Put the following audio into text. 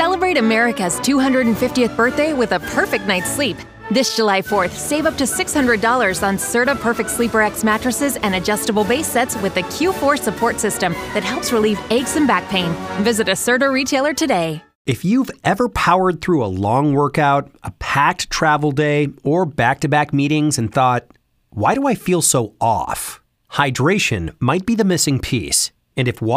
Celebrate America's 250th birthday with a perfect night's sleep. This July 4th, save up to $600 on Serta Perfect Sleeper X mattresses and adjustable base sets with the Q4 support system that helps relieve aches and back pain. Visit a Serta retailer today. If you've ever powered through a long workout, a packed travel day, or back-to-back meetings and thought, why do I feel so off? Hydration might be the missing piece. And if